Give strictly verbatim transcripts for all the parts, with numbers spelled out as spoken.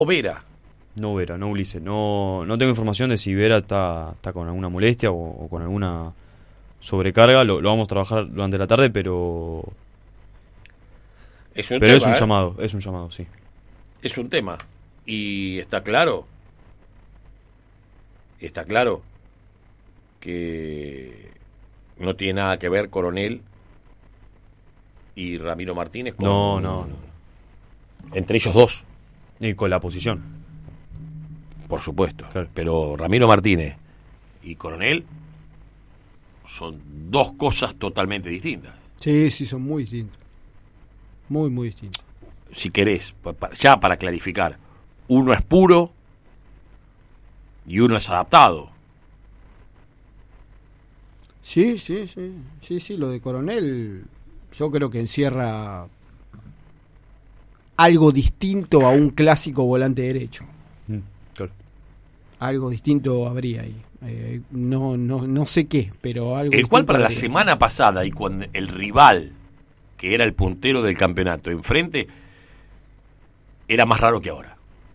Vera. No Vera, no Ulises. No, no tengo información de si Vera está, está con alguna molestia o, o con alguna sobrecarga. Lo, lo vamos a trabajar durante la tarde, pero... Es un pero tema, es un ¿eh? llamado, es un llamado, sí. Es un tema. Y está claro, está claro que no tiene nada que ver Coronel y Ramiro Martínez con, No, no, no. entre ellos dos, Y con la posición. por supuesto. Claro. Pero Ramiro Martínez y Coronel son dos cosas totalmente distintas. Sí, sí, son muy distintos. Muy, muy distintos. Si querés, pa- pa- ya para clarificar, uno es puro y uno es adaptado. Sí, sí, sí. Sí, sí, lo de Coronel yo creo que encierra algo distinto a un clásico volante derecho. Mm, claro. Algo distinto habría ahí. Eh, no, no, no sé qué, pero algo El cual distinto para la habría. semana pasada y cuando el rival, que era el puntero del campeonato, enfrente, era más raro que ahora.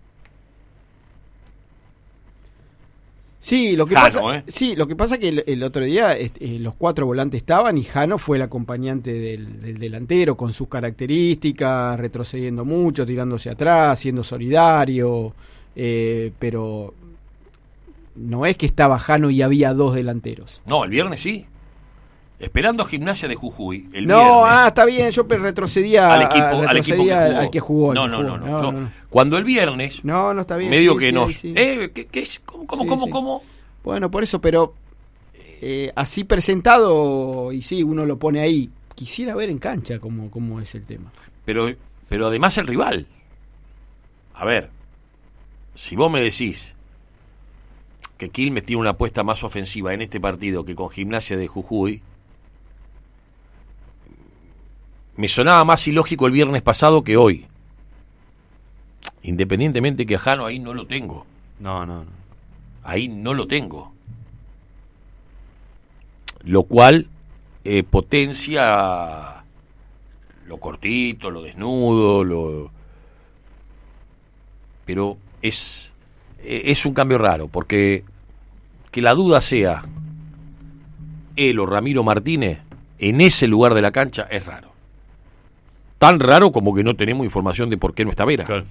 Sí, lo que Jano, pasa, ¿eh? sí, lo que pasa que el, el otro día este, eh, los cuatro volantes estaban y Jano fue el acompañante del, del delantero con sus características, retrocediendo mucho, tirándose atrás, siendo solidario, eh, pero no es que estaba Jano y había dos delanteros. No, el viernes sí. Esperando a Gimnasia de Jujuy, el no, viernes, ah, está bien, yo pe- retrocedía al equipo, a- al equipo que retrocedía jugó. al que jugó. al No, que no, jugó. no, no, no. Cuando el viernes, No, no está bien. medio sí, que sí, nos... sí. Eh, ¿qué, qué es? ¿Cómo, cómo, Sí, cómo, sí. cómo? Bueno, por eso, pero eh, así presentado, y sí, uno lo pone ahí. Quisiera ver en cancha cómo, cómo es el tema. Pero, pero además el rival. A ver, si vos me decís que Quilmes tiene una apuesta más ofensiva en este partido que con Gimnasia de Jujuy, me sonaba más ilógico el viernes pasado que hoy. Independientemente que a Jano ahí no lo tengo. No, no, no. Ahí no lo tengo. Lo cual eh, potencia lo cortito, lo desnudo, lo... Pero es, eh, es un cambio raro, porque que la duda sea él o Ramiro Martínez en ese lugar de la cancha es raro. Tan raro como que no tenemos información de por qué no está Vera. Claro.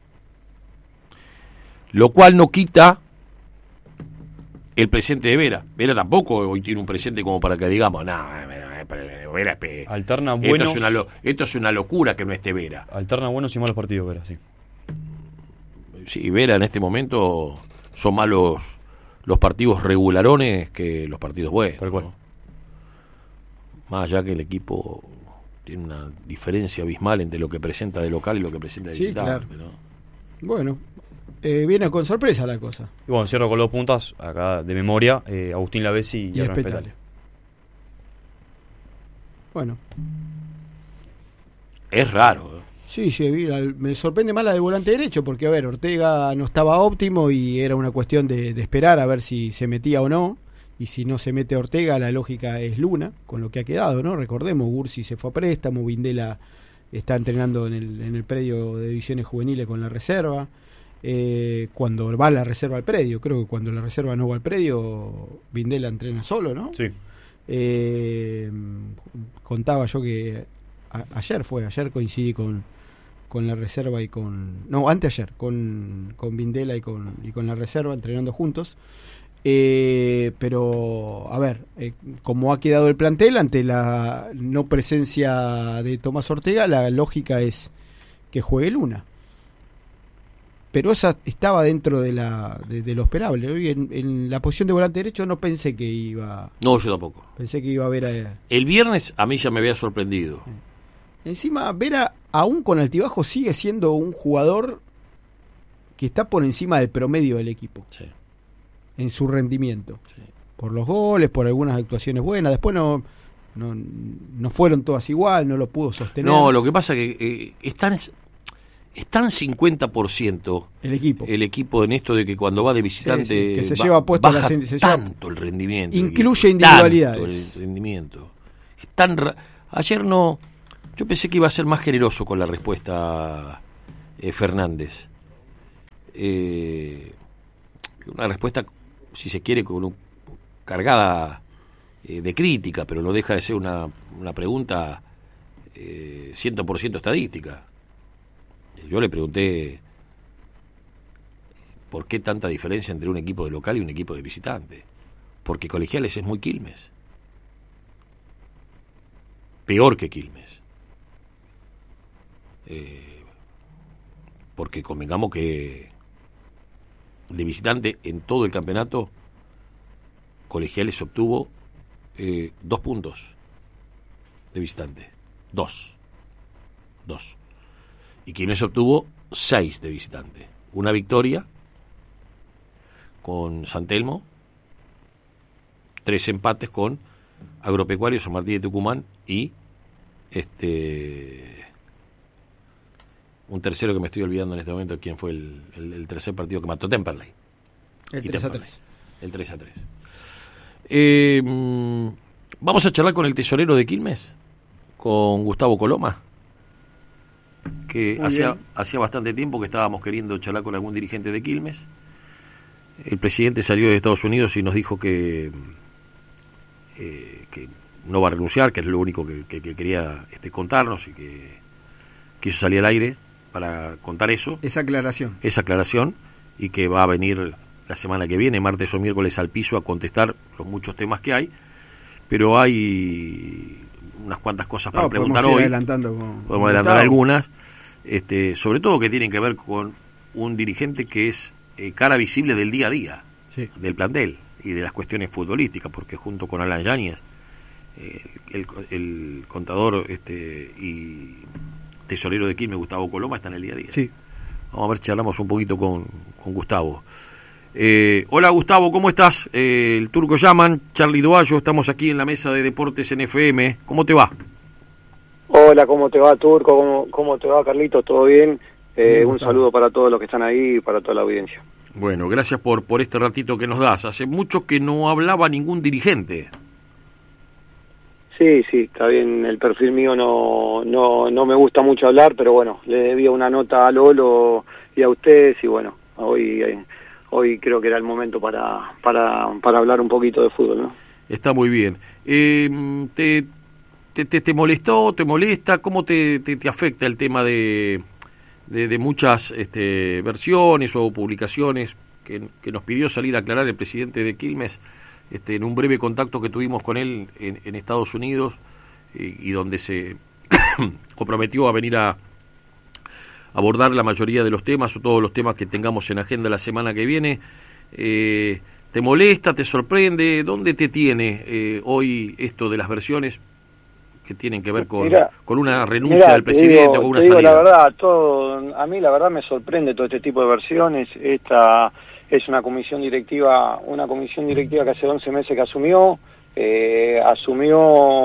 Lo cual no quita el presente de Vera. Vera tampoco hoy tiene un presente como para que digamos, no, Vera es pe- Alterna esto, buenos, es una lo- esto es una locura que no esté Vera. alterna buenos y malos partidos, Vera, sí. Sí, Vera en este momento son más los, los partidos regularones que los partidos buenos. Tal cual. ¿no? Más allá que el equipo tiene una diferencia abismal entre lo que presenta de local y lo que presenta de Sí, visitante. claro. ¿no? Bueno, eh, viene con sorpresa la cosa. Y bueno, cierro con dos puntas, acá de memoria, eh, Agustín Lavesi y, Y Hernán Espetale. Petale. Bueno, Es raro. ¿eh? sí, sí, vi la- me sorprende más la de volante derecho, porque a ver, Ortega no estaba óptimo y era una cuestión de, de esperar a ver si se metía o no. Y si no se mete Ortega, la lógica es Luna, con lo que ha quedado, ¿no? Recordemos, Bursi se fue a préstamo, Vindela está entrenando en el, en el predio de divisiones juveniles con la reserva. Eh, cuando va la reserva al predio, creo que cuando la reserva no va al predio, Vindela entrena solo, ¿no? Sí. Eh, contaba yo que a- ayer fue, ayer coincidí con, con la reserva y con... No, anteayer, con, con Vindela y con, y con la reserva, entrenando juntos. Eh, pero, a ver, eh, como ha quedado el plantel ante la no presencia de Tomás Ortega, la lógica es que juegue Luna. Pero esa estaba dentro de, la, de, de lo esperable. Hoy en, en la posición de volante derecho no pensé que iba... No, yo tampoco. Pensé que iba a ver a... El viernes a mí ya me había sorprendido. Encima, Vera, aún con altibajo, sigue siendo un jugador que está por encima del promedio del equipo Sí. en su rendimiento. Sí. Por los goles, por algunas actuaciones buenas. Después no, no, no fueron todas igual, no lo pudo sostener No, lo que pasa que eh, están, están cincuenta por ciento el equipo. el equipo en esto de que cuando va de visitante Sí, sí, que se ba- lleva puesto baja la- se lleva- tanto el rendimiento. del Incluye equipo, individualidades. tanto el rendimiento. Es tan ra- Ayer no... Yo pensé que iba a ser más generoso con la respuesta eh, Fernández. eh, una respuesta, si se quiere, con un, cargada eh, de crítica, pero no deja de ser una, una pregunta eh, cien por ciento estadística. Yo le pregunté por qué tanta diferencia entre un equipo de local y un equipo de visitante. Porque Colegiales es muy Quilmes. Peor que Quilmes. Eh, porque convengamos que de visitante en todo el campeonato Colegiales obtuvo eh, dos puntos de visitante. Dos. Dos. Y Quilmes obtuvo seis de visitante. Una victoria con San Telmo, tres empates con Agropecuario, San Martín de Tucumán y este un tercero que me estoy olvidando en este momento quién fue el, el, el tercer partido que mató, Temperley. El tres a tres. El tres a tres. Eh, vamos a charlar con el tesorero de Quilmes, con Gustavo Coloma, que hacía, hacía bastante tiempo que estábamos queriendo charlar con algún dirigente de Quilmes. El presidente salió de Estados Unidos y nos dijo que, eh, que no va a renunciar, que es lo único que, que, que quería este, contarnos y que quiso salir al aire para contar eso. Esa aclaración. Esa aclaración y que va a venir la semana que viene, martes o miércoles, al piso a contestar los muchos temas que hay, pero hay unas cuantas cosas para no, preguntar hoy. Adelantando con, podemos adelantar algunas, este, sobre todo que tienen que ver con un dirigente que es eh, cara visible del día a día, sí, del plantel y de las cuestiones futbolísticas, porque junto con Alan Yáñez, eh, el, el contador este y tesorero de Quilmes, Gustavo Coloma, está en el día a día. Sí. Vamos a ver, charlamos un poquito con, con Gustavo. Eh, hola Gustavo, ¿cómo estás? Eh, el Turco llaman, Charlie Doallo, estamos aquí en la mesa de Deportes en F M. ¿Cómo te va? Hola, ¿cómo te va, Turco? ¿Cómo, cómo te va, Carlitos? ¿Todo bien? Eh, bien un saludo para todos los que están ahí y para toda la audiencia. Bueno, gracias por, por este ratito que nos das. Hace mucho que no hablaba ningún dirigente. Sí, sí, está bien. El perfil mío no, no, no me gusta mucho hablar, pero bueno, le debía una nota a Lolo y a ustedes y bueno, hoy... Eh, Hoy creo que era el momento para, para, para hablar un poquito de fútbol, ¿no? Está muy bien. Eh, ¿te, te, te, ¿Te molestó, te molesta? ¿Cómo te, te, te afecta el tema de, de, de muchas este, versiones o publicaciones que, que nos pidió salir a aclarar el presidente de Quilmes este, en un breve contacto que tuvimos con él en, en Estados Unidos y, y donde se comprometió a venir a abordar la mayoría de los temas o todos los temas que tengamos en agenda la semana que viene? Eh, ¿Te molesta, te sorprende? ¿Dónde te tiene eh, hoy esto de las versiones que tienen que ver con, mirá, con una renuncia mirá, del presidente digo, o con una te digo salida? La verdad, todo, a mí la verdad me sorprende todo este tipo de versiones. Esta es una comisión directiva, una comisión directiva que hace once meses que asumió, eh, asumió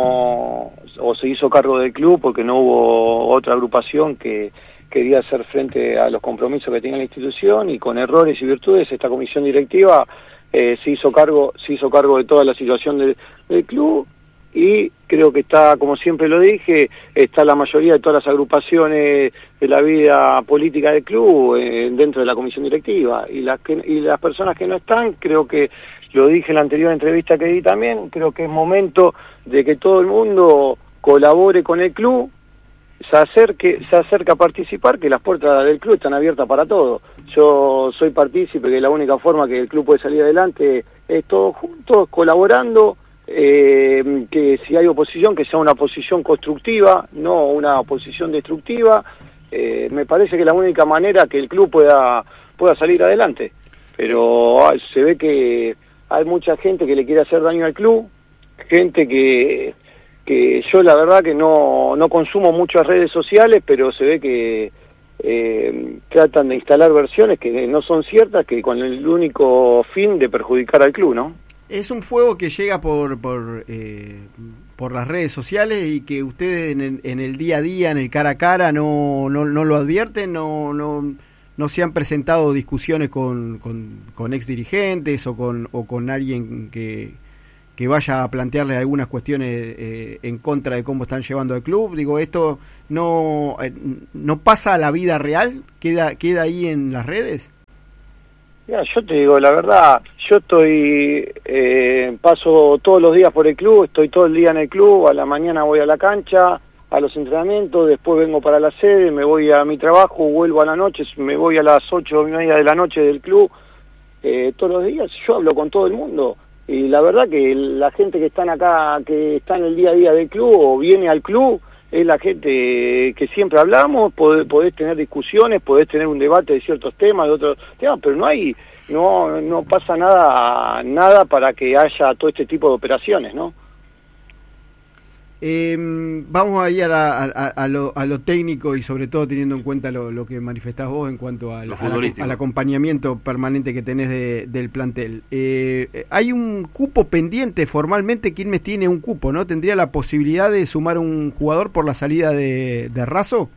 o se hizo cargo del club porque no hubo otra agrupación que quería hacer frente a los compromisos que tenía la institución y con errores y virtudes esta comisión directiva eh, se hizo cargo se hizo cargo de toda la situación de, del club y creo que está, como siempre lo dije, está la mayoría de todas las agrupaciones de la vida política del club eh, dentro de la comisión directiva y las que, y las personas que no están, creo que lo dije en la anterior entrevista que di también, creo que es momento de que todo el mundo colabore con el club, se acerque, se acerca a participar, que las puertas del club están abiertas para todo. Yo soy partícipe que la única forma que el club puede salir adelante es todos juntos, colaborando, eh, que si hay oposición, que sea una oposición constructiva, no una oposición destructiva. Eh, me parece que es la única manera que el club pueda, pueda salir adelante. Pero ah, se ve que hay mucha gente que le quiere hacer daño al club, gente que... que yo la verdad que no, no consumo muchas redes sociales, pero se ve que eh, tratan de instalar versiones que no son ciertas, que con el único fin de perjudicar al club, ¿no? Es un fuego que llega por por, eh, por las redes sociales y que ustedes en el, en el día a día, en el cara a cara, no, no, no lo advierten, no, no, no se han presentado discusiones con, con, con ex dirigentes o con, o con alguien que... que vaya a plantearle algunas cuestiones eh, en contra de cómo están llevando el club. Digo, esto no eh, no pasa a la vida real, queda queda ahí en las redes. Mira, yo te digo la verdad, yo estoy, eh, paso todos los días por el club, estoy todo el día en el club, a la mañana voy a la cancha, a los entrenamientos, después vengo para la sede, me voy a mi trabajo, vuelvo a la noche, me voy a las ocho y media de la noche del club, eh, todos los días yo hablo con todo el mundo, y la verdad que la gente que están acá, que está en el día a día del club o viene al club, es la gente que siempre hablamos, podés, podés tener discusiones, podés tener un debate de ciertos temas, de otros temas, pero no hay, no, no pasa nada, nada para que haya todo este tipo de operaciones, ¿no? Eh, vamos a ir a, la, a, a, lo, a lo técnico y sobre todo teniendo en cuenta lo, lo que manifestás vos en cuanto al, a la, al acompañamiento permanente que tenés de, del plantel. Eh, hay un cupo pendiente, formalmente Quilmes tiene un cupo, ¿no? ¿Tendría la posibilidad de sumar un jugador por la salida de, de Razo?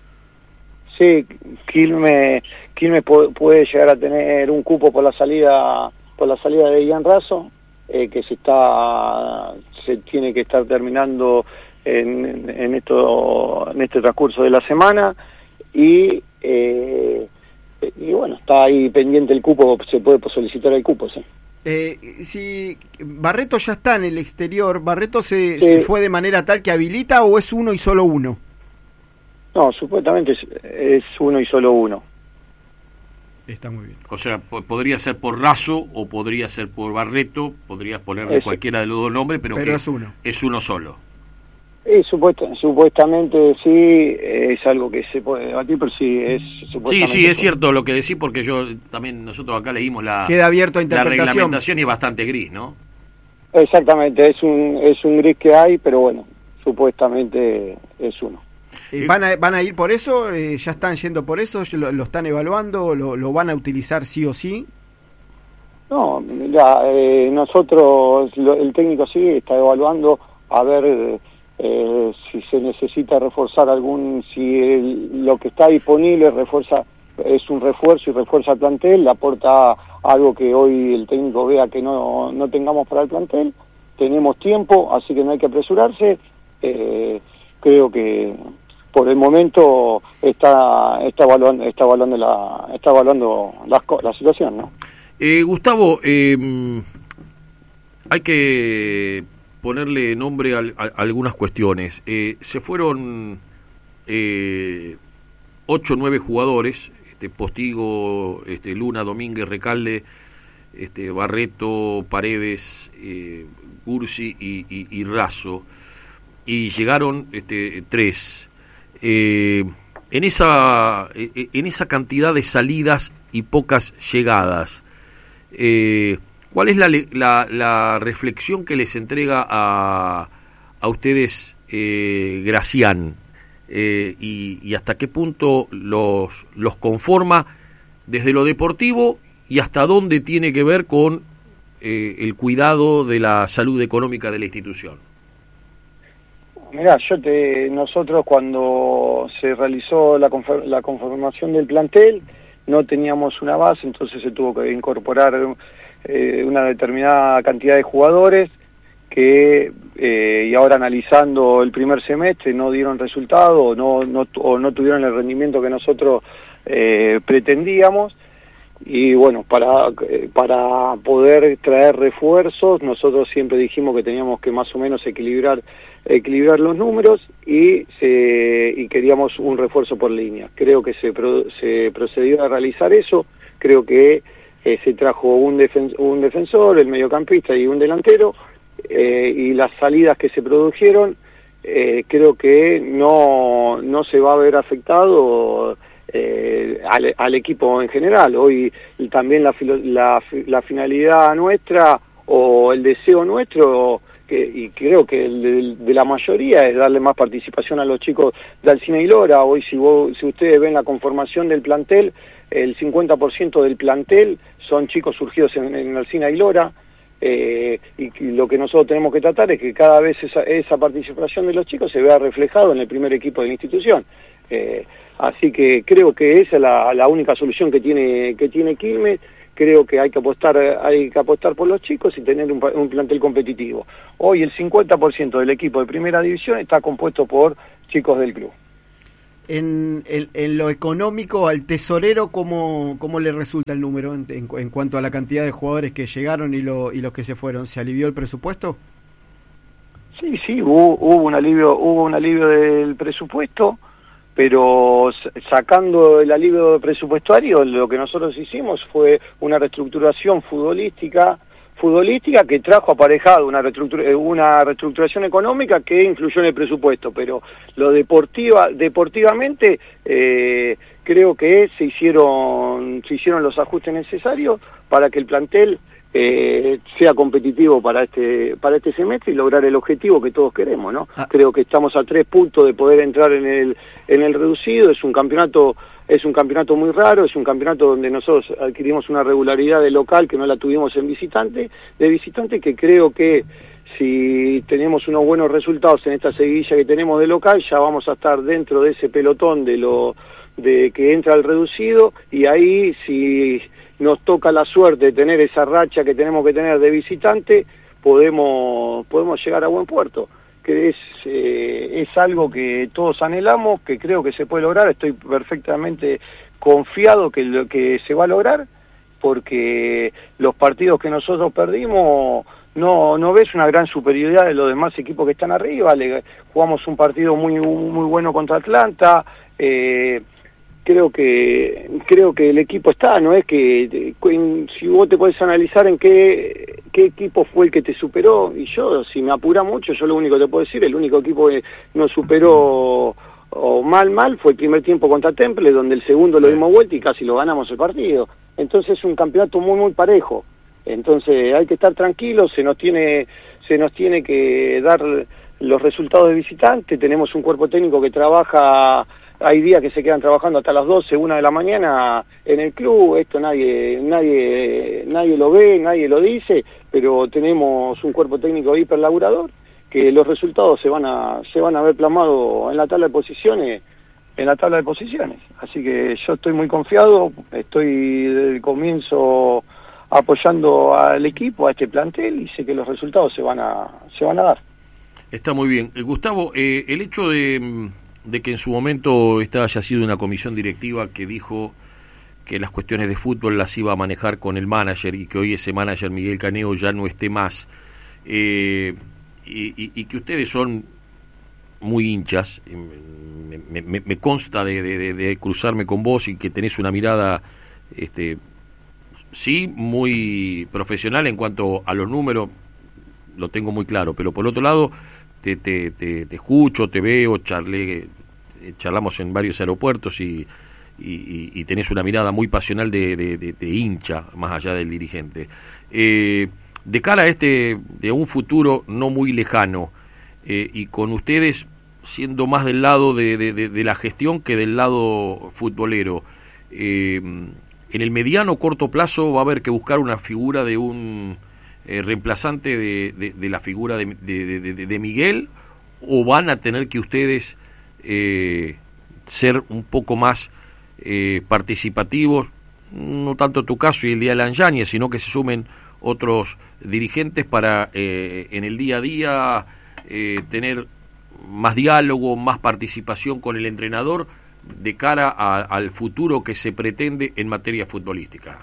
Sí, Quilmes, Quilmes puede llegar a tener un cupo por la salida por la salida de Ian Razo. Eh, que se está se tiene que estar terminando en, en esto en este transcurso de la semana y eh, y bueno, está ahí pendiente el cupo, se puede solicitar el cupo, sí. Eh, si Barreto ya está en el exterior, ¿Barreto se, sí. se fue de manera tal que habilita o es uno y solo uno? No, supuestamente es, es uno y solo uno. Está muy bien. O sea, podría ser por Razo o podría ser por Barreto, podrías ponerle es, cualquiera de los dos nombres, pero, pero que es uno. Es uno solo. Eh, supuesta, supuestamente sí, eh, es algo que se puede debatir, pero sí, es supuestamente... Sí, sí, es cierto lo que decís, porque yo también, nosotros acá leímos la, Queda abierto a interpretación. La reglamentación y es bastante gris, ¿no? Exactamente, es un, es un gris que hay, pero bueno, supuestamente es uno. Eh, ¿Van a, van a ir por eso? Eh, ¿Ya están yendo por eso? ¿Lo, lo están evaluando? ¿Lo, ¿Lo van a utilizar sí o sí? No, ya, eh, nosotros, lo, el técnico sí está evaluando a ver eh, si se necesita reforzar algún, si el, lo que está disponible refuerza es un refuerzo y refuerza el plantel, le aporta algo que hoy el técnico vea que no, no tengamos para el plantel. Tenemos tiempo, así que no hay que apresurarse. Eh, creo que por el momento está está evaluando está evaluando la está evaluando la, la situación, ¿no? Eh, Gustavo, eh, hay que ponerle nombre a, a, a algunas cuestiones. Eh, se fueron eh, ocho o nueve jugadores, este, Postigo, este, Luna, Domínguez, Recalde, este, Barreto, Paredes, eh, Gursi y, y, y Razo, y llegaron este, tres. Eh, en esa en esa cantidad de salidas y pocas llegadas, eh, ¿cuál es la, la, la reflexión que les entrega a, a ustedes eh, Gracián? Eh, y, y hasta qué punto los, los conforma desde lo deportivo y hasta dónde tiene que ver con eh, el cuidado de la salud económica de la institución. Mirá, yo te, nosotros cuando se realizó la, conform, la conformación del plantel no teníamos una base, entonces se tuvo que incorporar eh, una determinada cantidad de jugadores que eh, y ahora analizando el primer semestre no dieron resultado o no, no, o no tuvieron el rendimiento que nosotros eh, pretendíamos. Y bueno, para para poder traer refuerzos, nosotros siempre dijimos que teníamos que más o menos equilibrar equilibrar los números y se, y queríamos un refuerzo por línea. Creo que se pro, se procedió a realizar eso. Creo que eh, se trajo un, defen, un defensor, el mediocampista y un delantero, eh, y las salidas que se produjeron, eh, creo que no no se va a ver afectado Eh, al, al equipo en general. Hoy también la, la, la finalidad nuestra o el deseo nuestro, que, y creo que el de, de la mayoría, es darle más participación a los chicos de Alcina y Lora. Hoy si, vos, si ustedes ven la conformación del plantel, el cincuenta por ciento del plantel son chicos surgidos en, en Alcina y Lora. Eh, y, y lo que nosotros tenemos que tratar es que cada vez esa, esa participación de los chicos se vea reflejado en el primer equipo de la institución. Eh, así que creo que esa es la, la única solución que tiene que tiene Quilmes. Creo que hay que apostar hay que apostar por los chicos y tener un, un plantel competitivo. Hoy el cincuenta por ciento del equipo de primera división está compuesto por chicos del club. en, en, en lo económico, al tesorero, ¿cómo, cómo le resulta el número en, en, en cuanto a la cantidad de jugadores que llegaron y, lo, y los que se fueron? ¿Se alivió el presupuesto? Sí, sí, hubo, hubo un alivio, hubo un alivio del presupuesto, pero sacando el alivio presupuestario, lo que nosotros hicimos fue una reestructuración futbolística, futbolística que trajo aparejado una, reestructura, una reestructuración económica que influyó en el presupuesto, pero lo deportiva, deportivamente eh, creo que se hicieron, se hicieron los ajustes necesarios para que el plantel eh, sea competitivo para este para este semestre y lograr el objetivo que todos queremos, ¿no? Ah. Creo que estamos a tres puntos de poder entrar en el en el reducido. Es un campeonato es un campeonato muy raro, es un campeonato donde nosotros adquirimos una regularidad de local que no la tuvimos en visitante, de visitante que creo que si tenemos unos buenos resultados en esta seguidilla que tenemos de local, ya vamos a estar dentro de ese pelotón de lo de que entra al reducido, y ahí si nos toca la suerte de tener esa racha que tenemos que tener de visitante, podemos podemos llegar a buen puerto, que es eh, es algo que todos anhelamos, que creo que se puede lograr. Estoy perfectamente confiado que lo que se va a lograr, porque los partidos que nosotros perdimos no no ves una gran superioridad de los demás equipos que están arriba. Le, jugamos un partido muy muy bueno contra Atlanta. eh, creo que creo que el equipo está, no es que si vos te podés analizar en qué qué equipo fue el que te superó, y yo, si me apura mucho, yo lo único que te puedo decir, el único equipo que nos superó o mal mal fue el primer tiempo contra Temple, donde el segundo lo dimos vuelta y casi lo ganamos el partido. Entonces es un campeonato muy muy parejo, entonces hay que estar tranquilos, se nos tiene se nos tiene que dar los resultados de visitante. Tenemos un cuerpo técnico que trabaja. Hay días que se quedan trabajando hasta las doce, una de la mañana en el club. Esto nadie nadie nadie lo ve, nadie lo dice, pero tenemos un cuerpo técnico hiperlaburador, que los resultados se van a se van a ver plasmados en la tabla de posiciones, en la tabla de posiciones. Así que yo estoy muy confiado, estoy desde el comienzo apoyando al equipo, a este plantel, y sé que los resultados se van a se van a dar. Está muy bien. Eh, Gustavo, eh, el hecho de de que en su momento esta haya sido una comisión directiva que dijo que las cuestiones de fútbol las iba a manejar con el manager, y que hoy ese manager, Miguel Caneo, ya no esté más, eh, y, y, y que ustedes son muy hinchas, me, me, me consta de, de, de cruzarme con vos, y que tenés una mirada, este, sí, muy profesional en cuanto a los números, lo tengo muy claro, pero por otro lado te, te, te, te escucho, te veo, charlé, charlamos en varios aeropuertos, y, y, y tenés una mirada muy pasional de, de, de, de hincha, más allá del dirigente. Eh, de cara a este, de un futuro no muy lejano, eh, y con ustedes siendo más del lado de, de, de, de la gestión que del lado futbolero, eh, en el mediano o corto plazo va a haber que buscar una figura de un eh, reemplazante de, de, de la figura de, de, de, de Miguel, o van a tener que ustedes eh, ser un poco más eh, participativos, no tanto tu caso y el día de Lanjani, sino que se sumen otros dirigentes para eh, en el día a día eh, tener más diálogo, más participación con el entrenador de cara a, al futuro que se pretende en materia futbolística?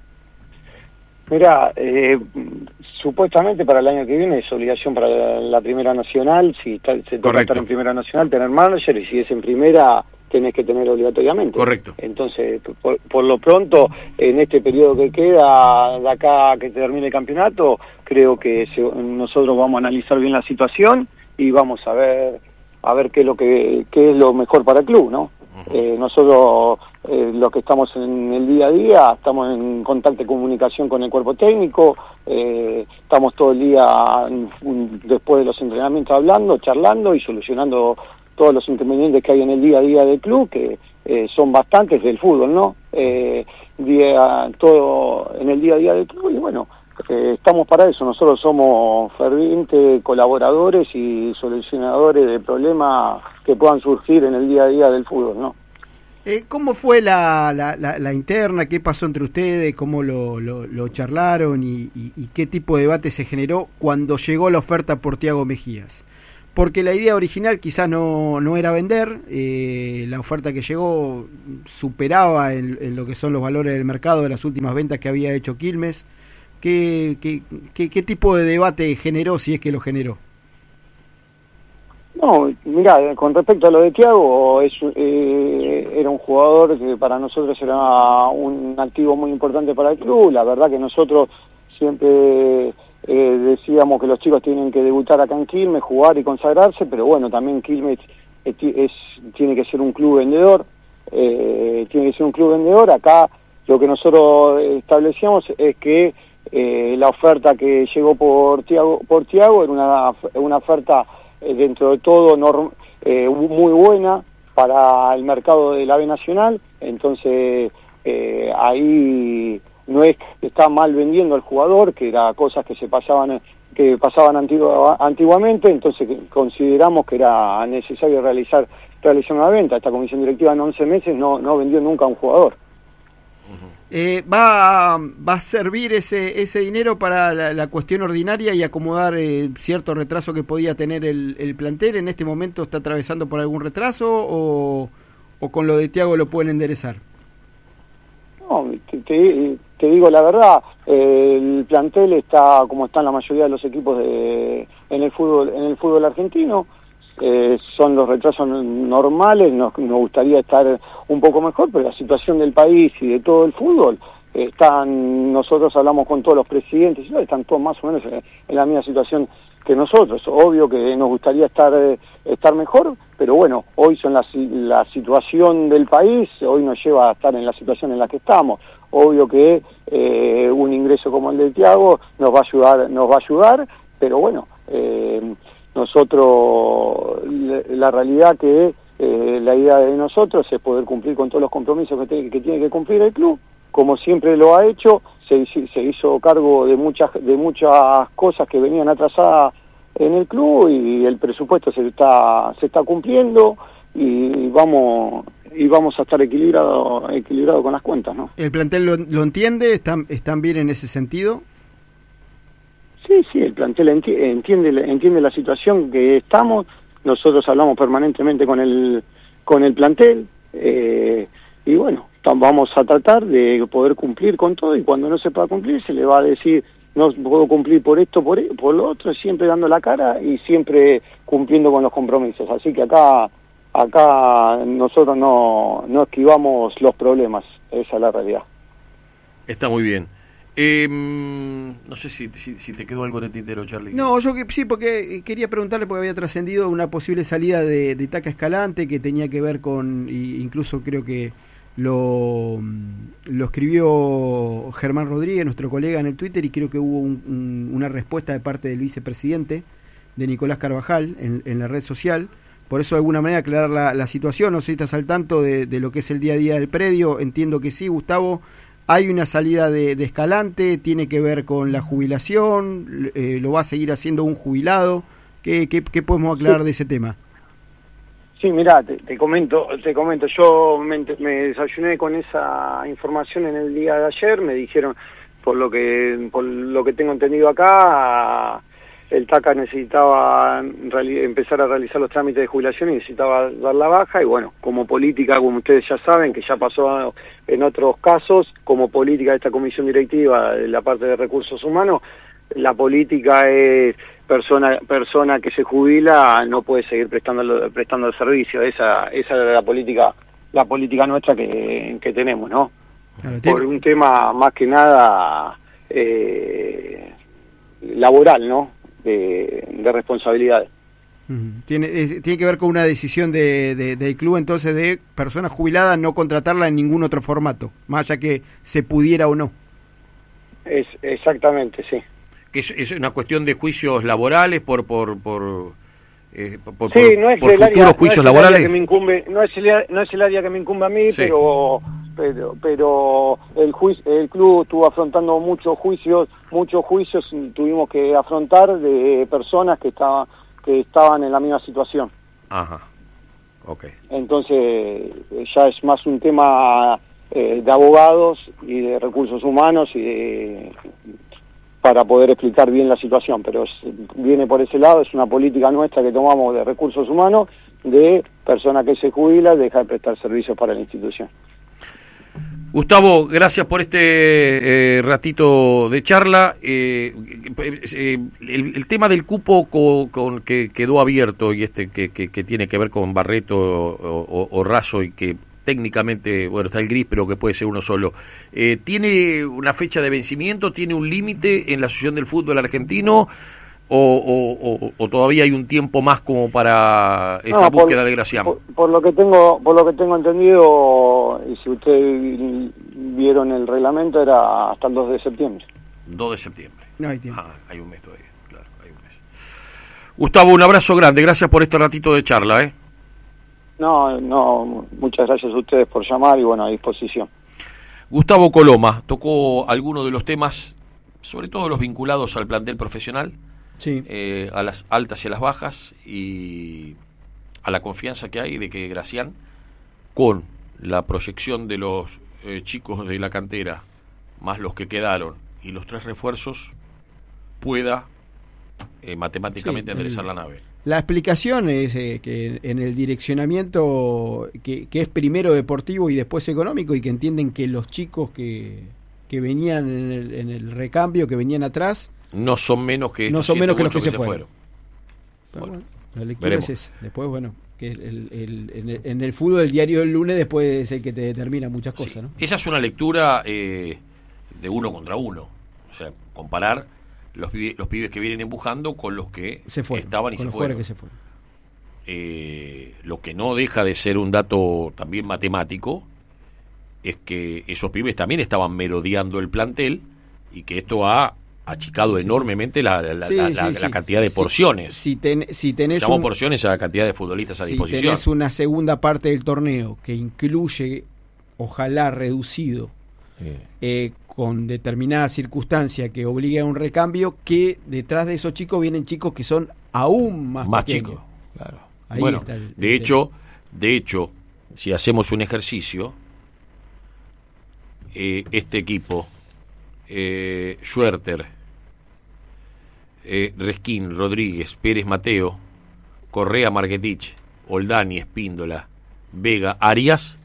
Mira, eh, supuestamente para el año que viene es obligación para la, la Primera Nacional, si está, se toca estar en Primera Nacional, tener manager, y si es en Primera tenés que tener obligatoriamente. Correcto. Entonces, por, por lo pronto, en este periodo que queda, de acá a que termine el campeonato, creo que se, nosotros vamos a analizar bien la situación y vamos a ver a ver qué es lo que qué es lo mejor para el club, ¿no? Uh-huh. Eh, nosotros, eh, los que estamos en el día a día, estamos en contacto y comunicación con el cuerpo técnico, eh, estamos todo el día después de los entrenamientos hablando, charlando y solucionando todos los inconvenientes que hay en el día a día del club, que eh, son bastantes del fútbol, ¿no? Eh, día, todo en el día a día del club, y bueno, eh, estamos para eso. Nosotros somos fervientes colaboradores y solucionadores de problemas que puedan surgir en el día a día del fútbol, ¿no? Eh, ¿Cómo fue la, la, la, la interna? ¿Qué pasó entre ustedes? ¿Cómo lo, lo, lo charlaron? Y, y, ¿Y qué tipo de debate se generó cuando llegó la oferta por Thiago Mejías? porque la idea original quizás no, no era vender, eh, la oferta que llegó superaba en, en lo que son los valores del mercado de las últimas ventas que había hecho Quilmes. ¿Qué, qué, qué, qué tipo de debate generó, si es que lo generó? No, mirá, con respecto a lo de Thiago, es, eh, era un jugador que para nosotros era un activo muy importante para el club. La verdad que nosotros siempre eh, decíamos que los chicos tienen que debutar acá en Quilmes, jugar y consagrarse, pero bueno, también Quilmes es, es, tiene que ser un club vendedor, eh, tiene que ser un club vendedor. Acá lo que nosotros establecíamos es que eh, la oferta que llegó por Thiago, por Thiago era una, una oferta dentro de todo norm, eh, muy buena para el mercado de la B Nacional, entonces eh, ahí no es que está mal vendiendo al jugador, que era cosas que se pasaban que pasaban antigua, antiguamente, entonces consideramos que era necesario realizar realizar una venta. Esta comisión directiva en once meses no, no vendió nunca a un jugador. Eh, ¿va, ¿Va a servir ese ese dinero para la, la cuestión ordinaria y acomodar eh, cierto retraso que podía tener el, el plantel? ¿En este momento está atravesando por algún retraso o, o con lo de Thiago lo pueden enderezar? No, te, te, te digo la verdad, eh, el plantel está como están la mayoría de los equipos de, en el fútbol en el fútbol argentino. Eh, son los retrasos normales, nos, nos gustaría estar un poco mejor, pero la situación del país y de todo el fútbol, eh, están, nosotros hablamos con todos los presidentes, y están todos más o menos en, en la misma situación que nosotros. Obvio que nos gustaría estar eh, estar mejor, pero bueno, hoy son la, la situación del país, hoy nos lleva a estar en la situación en la que estamos. Obvio que eh, un ingreso como el de Thiago nos va a ayudar, nos va a ayudar, pero bueno, eh, nosotros, la realidad que eh, la idea de nosotros es poder cumplir con todos los compromisos que, te, que tiene que cumplir el club, como siempre lo ha hecho. Se, se hizo cargo de muchas de muchas cosas que venían atrasadas en el club y el presupuesto se está se está cumpliendo y vamos y vamos a estar equilibrado equilibrado con las cuentas, ¿no? ¿El plantel lo, lo entiende? ¿Están están bien en ese sentido? Sí, sí, el plantel enti- entiende entiende la situación que estamos. Nosotros hablamos permanentemente con el con el plantel eh, y bueno, vamos a tratar de poder cumplir con todo y cuando no se pueda cumplir se le va a decir no puedo cumplir por esto, por por lo otro, siempre dando la cara y siempre cumpliendo con los compromisos. Así que acá acá nosotros no no esquivamos los problemas, esa es la realidad. Está muy bien. Eh, no sé si, si, si te quedó algo en el tintero, Charlie. No, yo que sí, porque quería preguntarle, porque había trascendido una posible salida de, de Taca Escalante que tenía que ver con, incluso creo que lo, lo escribió Germán Rodríguez, nuestro colega, en el Twitter, y creo que hubo un, un, una respuesta de parte del vicepresidente, de Nicolás Carvajal, en, en la red social. Por eso, de alguna manera, aclarar la, la situación. No sé si estás al tanto de, de lo que es el día a día del predio. Entiendo que sí, Gustavo. Hay una salida de, de Escalante, tiene que ver con la jubilación, eh, lo va a seguir haciendo un jubilado. ¿Qué, qué, qué podemos aclarar de ese tema? Sí, mirá, te, te comento, te comento. Yo me, me desayuné con esa información en el día de ayer. Me dijeron, por lo que por lo que tengo entendido acá, el Taca necesitaba empezar a realizar los trámites de jubilación y necesitaba dar la baja, y bueno, como política, como ustedes ya saben, que ya pasó en otros casos, como política de esta comisión directiva de la parte de recursos humanos, la política es persona persona que se jubila no puede seguir prestando prestando el servicio. Esa esa es la política la política nuestra que, que tenemos, ¿no? Claro, por un tema más que nada eh, laboral, ¿no? De, de responsabilidades. Uh-huh. Tiene es, tiene que ver con una decisión de, de, del club, entonces, de personas jubiladas no contratarla en ningún otro formato, más allá que se pudiera o no. Es exactamente, sí. Que es, es una cuestión de juicios laborales por por por eh, por, sí, por, no es por el futuros área, juicios no es el laborales. área que me incumbe, no es el no es el área que me incumbe a mí, sí. pero pero pero el juicio, el club estuvo afrontando muchos juicios, muchos juicios tuvimos que afrontar de personas que estaban que estaban en la misma situación. Ajá. Okay. Entonces ya es más un tema eh, de abogados y de recursos humanos y de para poder explicar bien la situación, pero es, viene por ese lado, es una política nuestra que tomamos de recursos humanos, de persona que se jubila, deja de prestar servicios para la institución. Gustavo, gracias por este eh, ratito de charla. Eh, eh, el, el tema del cupo con, con que quedó abierto y este que, que, que tiene que ver con Barreto o, o, o Raso y que técnicamente, bueno, está el gris, pero que puede ser uno solo. Eh, ¿Tiene una fecha de vencimiento? ¿Tiene un límite en la Asociación del Fútbol Argentino? O, o, o, ¿O todavía hay un tiempo más como para esa no, búsqueda por, de Gracián? Por, por lo que tengo, por lo que tengo entendido, y si ustedes vieron el reglamento, era hasta el dos de septiembre. dos de septiembre. No hay tiempo. Ah, hay un mes todavía, claro, hay un mes. Gustavo, un abrazo grande, gracias por este ratito de charla, ¿eh? No, no, muchas gracias a ustedes por llamar y bueno, a disposición. Gustavo Coloma tocó algunos de los temas, sobre todo los vinculados al plantel profesional, Sí. eh, a las altas y a las bajas, y a la confianza que hay de que Gracián, con la proyección de los eh, chicos de la cantera, más los que quedaron, y los tres refuerzos, pueda eh, matemáticamente Sí, enderezar el, la nave. La explicación es eh, que en el direccionamiento, que, que es primero deportivo y después económico, y que entienden que los chicos que, que venían en el, en el recambio, que venían atrás, No son menos que no estos son menos que los que, que se, se fueron. fueron. Pero Bueno, bueno, la lectura veremos. es esa. Después, bueno, que el, el, el, en, el, en el fútbol el diario del lunes después es el que te determina muchas cosas, Sí. ¿no? Esa es una lectura eh, de uno contra uno. O sea, comparar los, pibe- los pibes que vienen empujando con los que Se fueron, estaban y con se los fueron. jugadores que se fueron. Eh, lo que no deja de ser un dato también matemático es que esos pibes también estaban merodeando el plantel y que esto ha achicado Sí, sí. enormemente la, la, Sí, la, sí, la- sí. la cantidad de Si- porciones. Si, ten- si tenés Llamamos un- porciones a la cantidad de futbolistas a si disposición. tenés una segunda parte del torneo que incluye, ojalá reducido, Eh, eh, con determinada circunstancia que obligue a un recambio, que detrás de esos chicos vienen chicos que son aún más, más pequeños. chicos. Claro. Ahí Bueno, está el- de el hecho, de hecho, si hacemos un ejercicio, eh, este equipo, eh, Schwerter, eh, Resquín, Rodríguez, Pérez Mateo, Correa, Margetich, Oldani, Espíndola, Vega, Arias,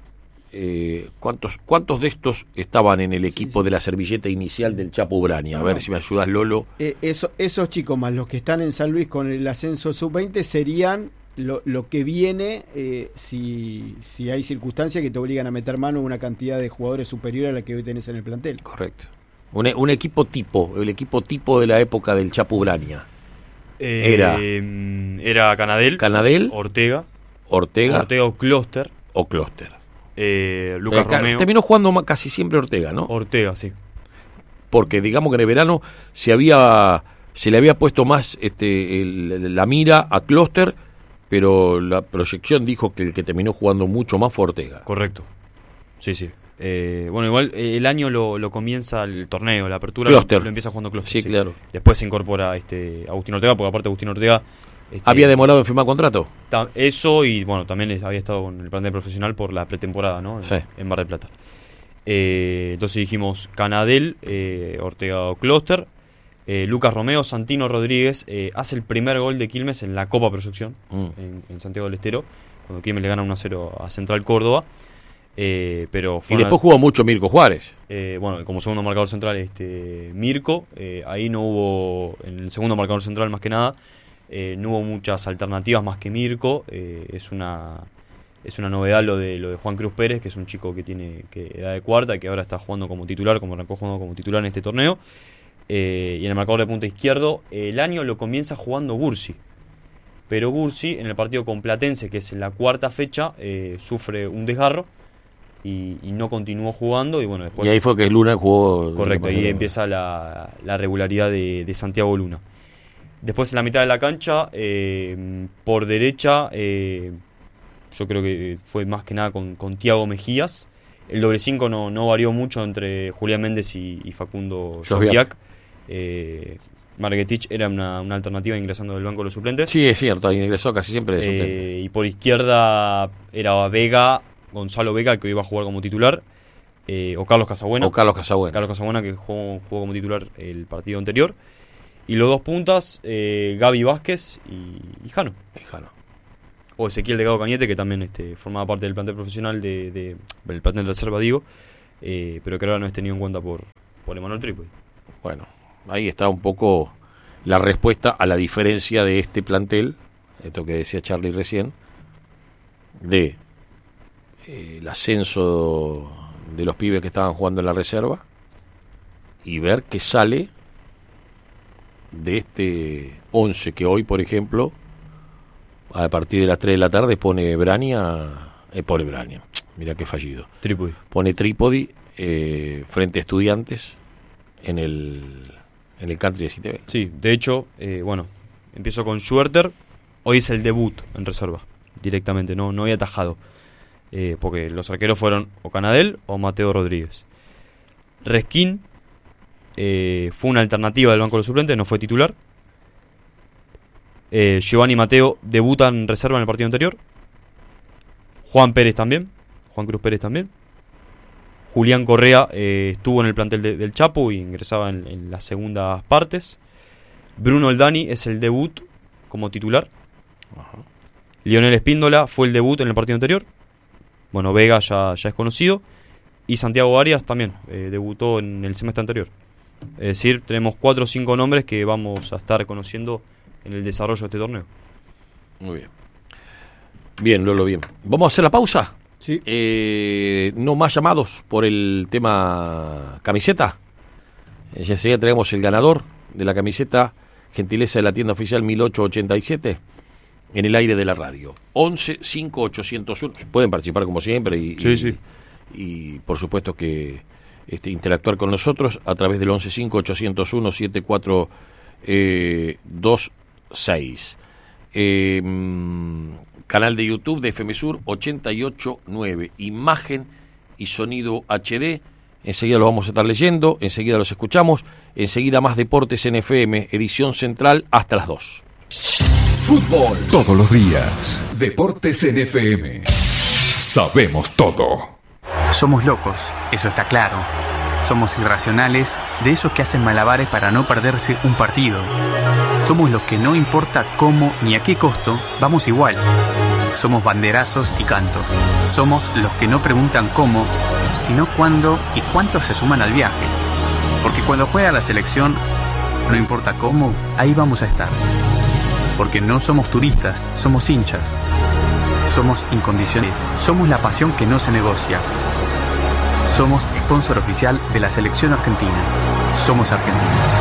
eh, ¿cuántos, ¿cuántos de estos estaban en el equipo sí. de la servilleta inicial del Chapo Ubrani? A No, ver no. si me ayudas, Lolo. Eh, eso- esos chicos más los que están en San Luis con el ascenso sub veinte serían lo, lo que viene eh, si, si hay circunstancias que te obligan a meter mano a una cantidad de jugadores superior a la que hoy tenés en el plantel. Correcto. Un, un equipo tipo, el equipo tipo de la época del Chapo Ubrania. Eh, Era- Era Canadel, Canadel, Ortega, Ortega, Ortega o Closter, o Closter. eh, Lucas Eh, ca- Romeo. Terminó jugando ma- casi siempre Ortega, ¿no? Ortega, sí. Porque digamos que en el verano se había se le había puesto más este el- la mira a Closter, pero la proyección dijo que el que terminó jugando mucho más fue Ortega. Correcto. Sí, sí. Eh, bueno, igual eh, el año lo, lo comienza el torneo, la apertura lo, Closter. lo empieza jugando Closter. Sí, claro. Después se incorpora este Agustín Ortega, porque aparte Agustín Ortega este, ¿Había demorado en firmar contrato? ta- eso y bueno, también les había estado con el plantel profesional por la pretemporada, ¿no? En, Sí. en Mar del Plata. Eh, entonces dijimos Canadel, eh, Ortega o Closter, eh, Lucas Romeo, Santino Rodríguez eh, hace el primer gol de Quilmes en la Copa Proyección Mm. en, en Santiago del Estero, cuando Quilmes le gana uno a cero a Central Córdoba. Eh, pero Y fue una- después jugó mucho Mirko Juárez. eh, bueno, como segundo marcador central, este Mirko, eh, ahí no hubo, en el segundo marcador central más que nada, eh, no hubo muchas alternativas más que Mirko, eh, es una es una novedad lo de lo de Juan Cruz Pérez, que es un chico que tiene que edad de cuarta, que ahora está jugando como titular, como arrancó jugando como titular en este torneo, eh, y en el marcador de punta izquierdo, el año lo comienza jugando Gursi, pero Gursi en el partido con Platense, que es en la cuarta fecha, eh, sufre un desgarro, Y, y no continuó jugando y bueno después y ahí fue que Luna jugó. correcto, ahí empieza la, la regularidad de, de Santiago Luna. Después en la mitad de la cancha eh, por derecha eh, yo creo que fue más que nada con, con Tiago Mejías. El doble cinco no, no varió mucho entre Julián Méndez y, y Facundo Josviak. Josviak. eh, Margetich era una, una alternativa ingresando del banco de los suplentes. Sí, es cierto, ahí ingresó casi siempre de suplente. Eh, y por izquierda era Vega, Gonzalo Vega, que iba a jugar como titular. eh, o Carlos Casabuena. O Carlos Casabuena. Carlos Casabuena, que jugó, jugó como titular el partido anterior. Y los dos puntas, eh, Gaby Vázquez y, y Jano. Y Jano. O Ezequiel Delgado Cañete, que también este, formaba parte del plantel profesional, de, de, del plantel de reserva, digo, eh, pero que ahora no es tenido en cuenta por, por Emanuel Trípodi. Bueno, ahí está un poco la respuesta a la diferencia de este plantel, esto que decía Charlie recién, de eh, el ascenso de los pibes que estaban jugando en la reserva y ver qué sale de este once que hoy, por ejemplo, a partir de las tres de la tarde pone Brania, eh, pone Brania, mira qué fallido, Trípodi. Pone Trípodi eh, frente a Estudiantes en el en el country de C T V. Sí, de hecho, eh, bueno, empiezo con Schwerter. Hoy es el debut en reserva, directamente, no, no había atajado. Eh, porque los arqueros fueron o Canadel o Mateo Rodríguez. Resquín eh, fue una alternativa del banco de los suplentes, no fue titular. Eh, Giovanni y Mateo debutan en reserva en el partido anterior. Juan Pérez también, Juan Cruz Pérez también. Julián Correa eh, estuvo en el plantel de, del Chapo y ingresaba en, en las segundas partes. Bruno Oldani es el debut como titular. Ajá. Lionel Espíndola fue el debut en el partido anterior. Bueno, Vega ya, ya es conocido. Y Santiago Arias también eh, debutó en el semestre anterior. Es decir, tenemos cuatro o cinco nombres que vamos a estar conociendo en el desarrollo de este torneo. Muy bien. Bien, Lolo, bien. ¿Vamos a hacer la pausa? Sí. Eh, no más llamados por el tema camiseta. Eh, ya enseguida traemos el ganador de la camiseta, gentileza de la tienda oficial mil ochocientos ochenta y siete, en el aire de la radio. once cinco ochocientos uno. Pueden participar como siempre y, sí, y, sí. y por supuesto que este, interactuar con nosotros a través del once cinco ochocientos uno setenta y cuatro veintiséis. Eh, canal de YouTube de F M Sur ochenta y ocho nueve, imagen y sonido H D. Enseguida lo vamos a estar leyendo, enseguida los escuchamos, enseguida más Deportes en F M, edición central hasta las dos. Fútbol todos los días. Deportes en F M. Sabemos todo. Somos locos, eso está claro. Somos irracionales, de esos que hacen malabares para no perderse un partido. Somos los que no importa cómo ni a qué costo, vamos igual. Somos banderazos y cantos. Somos los que no preguntan cómo, sino cuándo y cuántos se suman al viaje. Porque cuando juega la selección, no importa cómo, ahí vamos a estar. Porque no somos turistas, somos hinchas. Somos incondicionales. Somos la pasión que no se negocia. Somos sponsor oficial de la selección argentina. Somos Argentina.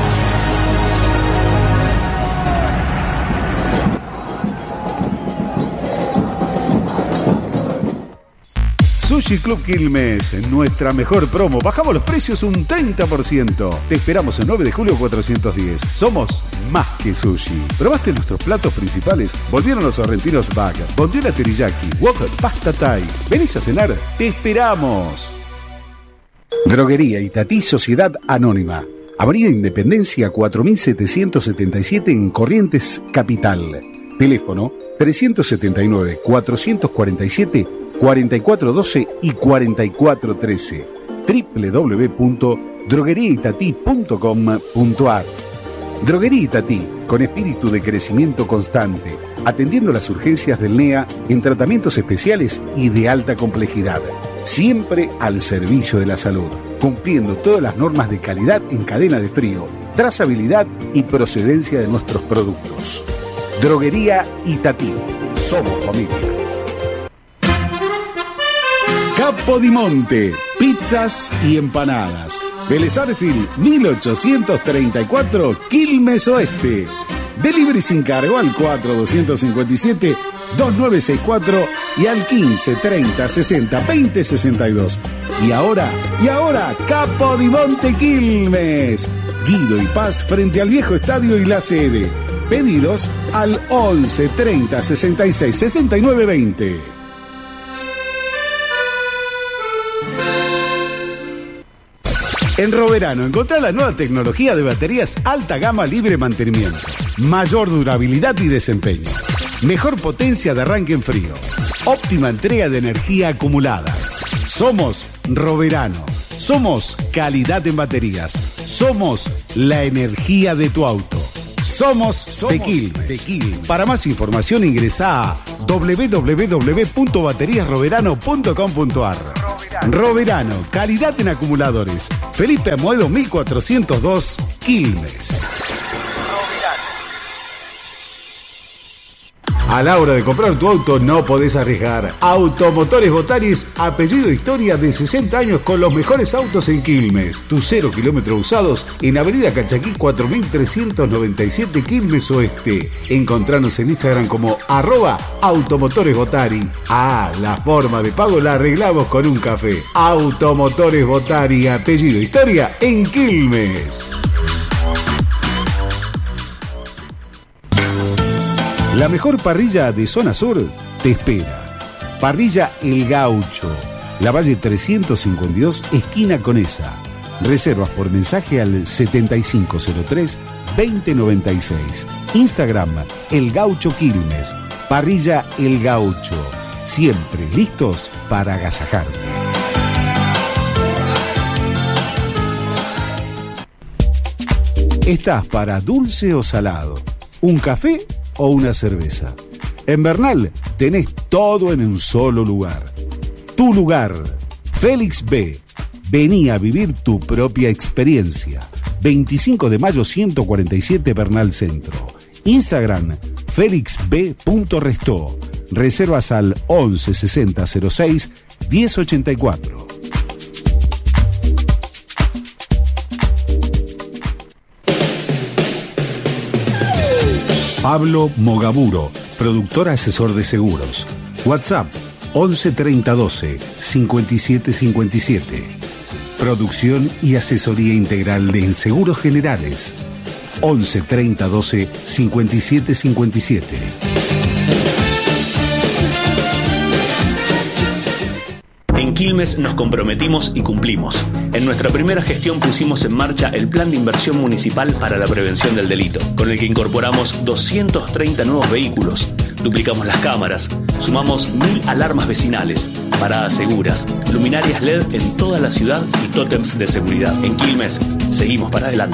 Sushi Club Quilmes, nuestra mejor promo. Bajamos los precios un treinta por ciento. Te esperamos el nueve de julio cuatrocientos diez. Somos más que sushi. ¿Probaste nuestros platos principales? Volvieron los sorrentinos bag, bondiola teriyaki, wok, pasta thai. ¿Venís a cenar? ¡Te esperamos! Droguería Itatí Sociedad Anónima. Avenida Independencia cuatro mil setecientos setenta y siete en Corrientes, Capital. Teléfono trescientos setenta y nueve, cuatrocientos cuarenta y siete, cuarenta y cuatro doce y cuarenta y cuatro trece. doble u doble u doble u punto droguería itatí punto com punto a r. Droguería Itatí, con espíritu de crecimiento constante, atendiendo las urgencias del N E A en tratamientos especiales y de alta complejidad. Siempre al servicio de la salud, cumpliendo todas las normas de calidad en cadena de frío, trazabilidad y procedencia de nuestros productos. Droguería Itatí. Somos familia. Capodimonte, pizzas y empanadas. Vélez Arfield, mil ochocientos treinta y cuatro, Quilmes Oeste. Delivery sin cargo al cuatro doscientos cincuenta y siete, veintinueve sesenta y cuatro y al quince treinta sesenta veinte sesenta y dos. Y ahora, y ahora, Capodimonte Quilmes. Guido y Paz frente al viejo estadio y la sede. Pedidos al once treinta sesenta y seis sesenta y nueve veinte. En Roverano encontrá la nueva tecnología de baterías alta gama libre mantenimiento, mayor durabilidad y desempeño, mejor potencia de arranque en frío, óptima entrega de energía acumulada. Somos Roverano. Somos calidad en baterías. Somos la energía de tu auto. Somos, Somos de Quilmes. de Quilmes. Para más información ingresa a doble u doble u doble u punto baterías roverano punto com punto a r. Roverano. Roverano, calidad en acumuladores. Felipe Amoedo mil cuatrocientos dos, Quilmes. A la hora de comprar tu auto no podés arriesgar. Automotores Botaris, apellido Historia, de sesenta años con los mejores autos en Quilmes. Tus cero kilómetros usados en Avenida Calchaquí cuatro mil trescientos noventa y siete, Quilmes Oeste. Encontranos en Instagram como arroba Automotores Botari. Ah, la forma de pago la arreglamos con un café. Automotores Botari, apellido Historia, en Quilmes. La mejor parrilla de zona sur te espera. Parrilla El Gaucho, La Valle trescientos cincuenta y dos, esquina Conesa. Reservas por mensaje al setenta y cinco cero tres, veinte noventa y seis. Instagram El Gaucho Quilmes. Parrilla El Gaucho. Siempre listos para agasajarte. ¿Estás para dulce o salado? ¿Un café o una cerveza? En Bernal tenés todo en un solo lugar. Tu lugar, Félix B. Vení a vivir tu propia experiencia. veinticinco de mayo ciento cuarenta y siete, Bernal Centro. Instagram, félix b punto restó. Reservas al once sesenta cero seis diez ochenta y cuatro. Pablo Mogamuro, productor asesor de seguros. WhatsApp once treinta doce cincuenta y siete cincuenta y siete. Producción y asesoría integral de seguros generales. once treinta doce cincuenta y siete cincuenta y siete. En Quilmes nos comprometimos y cumplimos. En nuestra primera gestión pusimos en marcha el Plan de Inversión Municipal para la Prevención del Delito, con el que incorporamos doscientos treinta nuevos vehículos, duplicamos las cámaras, sumamos mil alarmas vecinales, paradas seguras, luminarias L E D en toda la ciudad y tótems de seguridad. En Quilmes, seguimos para adelante.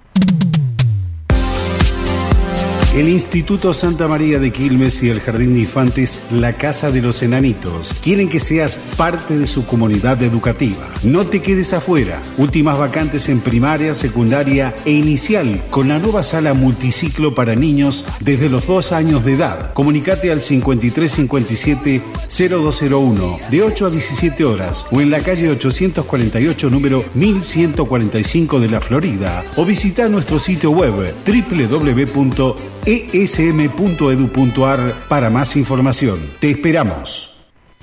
El Instituto Santa María de Quilmes y el Jardín de Infantes La Casa de los Enanitos quieren que seas parte de su comunidad educativa. No te quedes afuera. Últimas vacantes en primaria, secundaria e inicial con la nueva sala multiciclo para niños desde los dos años de edad. Comunicate al cincuenta y tres cincuenta y siete cero dos cero uno de ocho a diecisiete horas o en la calle ochocientos cuarenta y ocho número mil ciento cuarenta y cinco de la Florida o visita nuestro sitio web doble u doble u doble u punto e s m punto edu punto a r para más información. Te esperamos.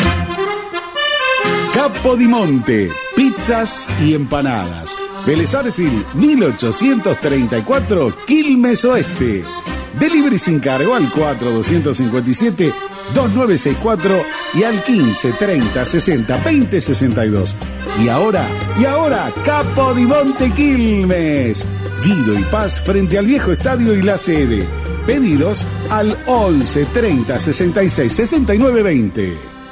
Capodimonte, pizzas y empanadas. Vélez Arfield mil ochocientos treinta y cuatro, Quilmes Oeste. Delivery sin cargo al cuatro doscientos cincuenta y siete dos nueve seis cuatro y al quince treinta sesenta veinte sesenta y dos. Y ahora, y ahora, Capodimonte Quilmes. Guido y Paz frente al viejo estadio y la sede. Pedidos al once treinta sesenta y seis sesenta y nueve veinte.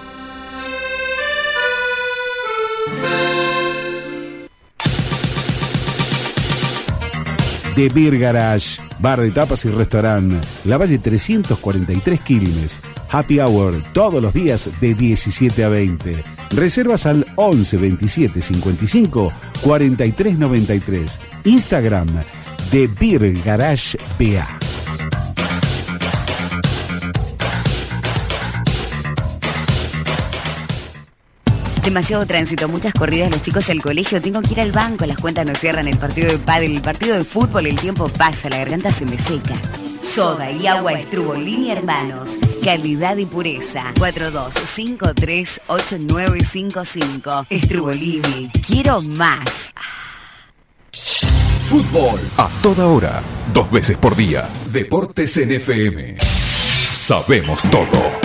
The Beer Garage, bar de tapas y restaurante, La Valle trescientos cuarenta y tres, Quilmes. Happy Hour todos los días de diecisiete a veinte. Reservas al once veintisiete cincuenta y cinco cuarenta y tres noventa y tres. Instagram, The Beer Garage B A. Demasiado tránsito, muchas corridas, los chicos al colegio, tengo que ir al banco, las cuentas no cierran, el partido de pádel, el partido de fútbol, el tiempo pasa, la garganta se me seca. Soda y agua Estrubolini Hermanos, calidad y pureza. cuatro dos cinco tres ocho nueve cinco cinco. Estrubolini, quiero más. Fútbol a toda hora, dos veces por día. Deportes en F M. Sabemos todo.